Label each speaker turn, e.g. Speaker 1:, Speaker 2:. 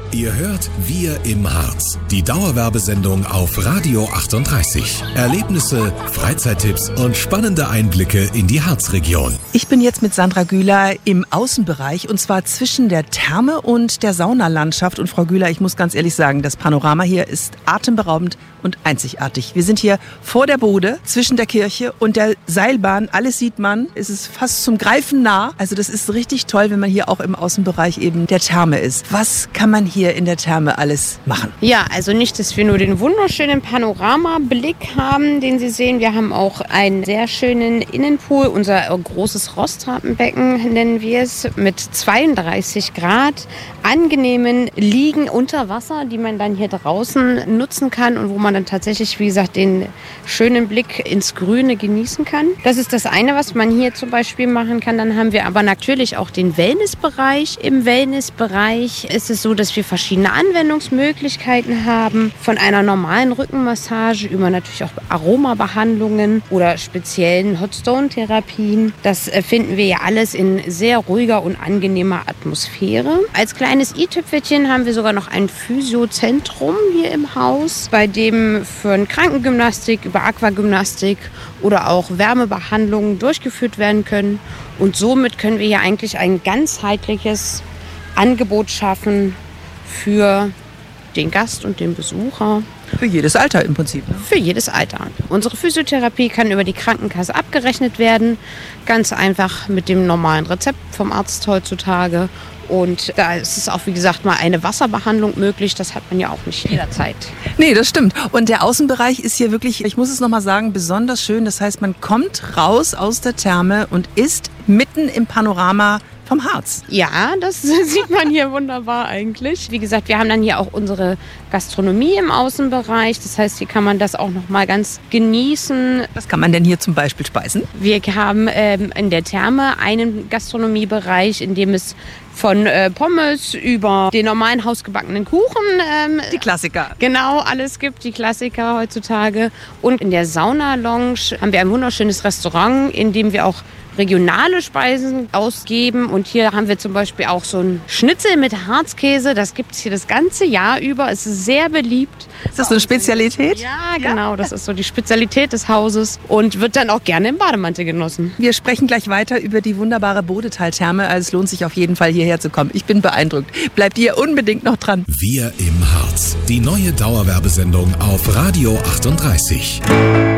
Speaker 1: Ihr hört Wir im Harz, die Dauerwerbesendung auf Radio 38. Erlebnisse, Freizeittipps und spannende Einblicke in die Harzregion.
Speaker 2: Ich bin jetzt mit Sandra Güler im Außenbereich und zwar zwischen der Therme und der Saunalandschaft. Und Frau Güler, ich muss ganz ehrlich sagen, das Panorama hier ist atemberaubend und einzigartig. Wir sind hier vor der Bode, zwischen der Kirche und der Seilbahn. Alles sieht man. Es ist fast zum Greifen nah. Also das ist richtig toll, wenn man hier auch im Außenbereich eben der Therme ist. Was kann man hier in der Therme alles machen?
Speaker 3: Ja, also nicht, dass wir nur den wunderschönen Panoramablick haben, den Sie sehen. Wir haben auch einen sehr schönen Innenpool. Unser großes Rostrapenbecken nennen wir es, mit 32 Grad angenehmen Liegen unter Wasser, die man dann hier draußen nutzen kann und wo man dann tatsächlich, wie gesagt, den schönen Blick ins Grüne genießen kann. Das ist das eine, was man hier zum Beispiel machen kann. Dann haben wir aber natürlich auch den Wellnessbereich. Im Wellnessbereich ist es so, dass wir verschiedene Anwendungsmöglichkeiten haben. Von einer normalen Rückenmassage über natürlich auch Aromabehandlungen oder speziellen Hotstone-Therapien. Das finden wir ja alles in sehr ruhiger und angenehmer Atmosphäre. Als kleines i-Tüpfelchen haben wir sogar noch ein Physiozentrum hier im Haus, bei dem für Krankengymnastik, über Aquagymnastik oder auch Wärmebehandlungen durchgeführt werden können. Und somit können wir hier eigentlich ein ganzheitliches Angebot schaffen für den Gast und den Besucher.
Speaker 2: Für jedes Alter im Prinzip. Ne?
Speaker 3: Für jedes Alter. Unsere Physiotherapie kann über die Krankenkasse abgerechnet werden. Ganz einfach mit dem normalen Rezept vom Arzt heutzutage. Und da ist es auch, wie gesagt, mal eine Wasserbehandlung möglich. Das hat man ja auch nicht jederzeit.
Speaker 2: Nee, das stimmt. Und der Außenbereich ist hier wirklich, ich muss es nochmal sagen, besonders schön. Das heißt, man kommt raus aus der Therme und ist mitten im Panorama vom Harz.
Speaker 3: Ja, das sieht man hier wunderbar eigentlich. Wie gesagt, wir haben dann hier auch unsere Gastronomie im Außenbereich. Das heißt, hier kann man das auch noch mal ganz genießen.
Speaker 2: Was kann man denn hier zum Beispiel speisen?
Speaker 3: Wir haben in der Therme einen Gastronomiebereich, in dem es von Pommes über den normalen hausgebackenen Kuchen.
Speaker 2: Die Klassiker.
Speaker 3: Genau, alles gibt, die Klassiker heutzutage. Und in der Sauna-Lounge haben wir ein wunderschönes Restaurant, in dem wir auch regionale Speisen ausgeben. Und hier haben wir zum Beispiel auch so ein Schnitzel mit Harzkäse. Das gibt es hier das ganze Jahr über. Es ist sehr beliebt.
Speaker 2: Ist das so eine Spezialität?
Speaker 3: Ja, genau. Das ist so die Spezialität des Hauses und wird dann auch gerne im Bademantel genossen.
Speaker 2: Wir sprechen gleich weiter über die wunderbare Bodetal-Therme. Also es lohnt sich auf jeden Fall, hierher zu kommen. Ich bin beeindruckt. Bleibt ihr unbedingt noch dran.
Speaker 1: Wir im Harz, die neue Dauerwerbesendung auf Radio 38.